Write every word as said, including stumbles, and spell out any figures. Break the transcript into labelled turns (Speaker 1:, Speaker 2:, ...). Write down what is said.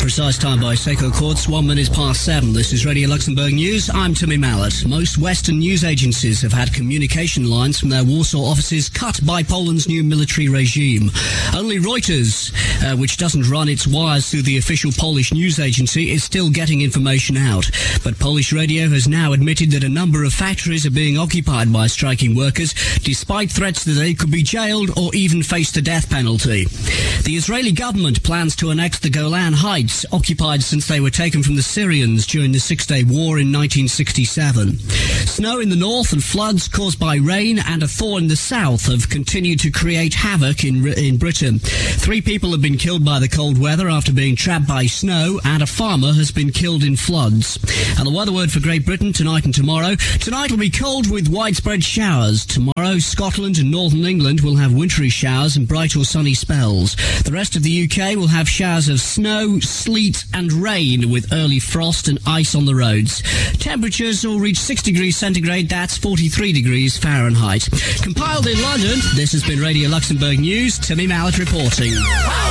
Speaker 1: Precise time by Seiko Quartz, one minute past seven. This is Radio Luxembourg News. I'm Timmy Mallet. Most Western news agencies have had communication lines from their Warsaw offices cut by Poland's new military regime. Only Reuters, uh, which doesn't run its wires through the official Polish news agency, is still getting information out. But Polish radio has now admitted that a number of factories are being occupied by striking workers, despite threats that they could be jailed or even face the death penalty. The Israeli government plans to annex the Golan Heights, occupied since they were taken from the Syrians during the Six-Day War in nineteen sixty-seven. Snow in the north and floods caused by rain and a thaw in the south have continued to create havoc in in Britain. Three people have been killed by the cold weather after being trapped by snow, and a farmer has been killed in floods. And the weather word for Great Britain tonight and tomorrow. Tonight will be cold with widespread showers. Tomorrow, Scotland and northern England will have wintry showers and bright or sunny spells. The rest of the U K will have showers of snow, sleet and rain with early frost and ice on the roads. Temperatures will reach six degrees centigrade, that's forty-three degrees Fahrenheit. Compiled in London, this has been Radio Luxembourg News. Timmy Mallet reporting.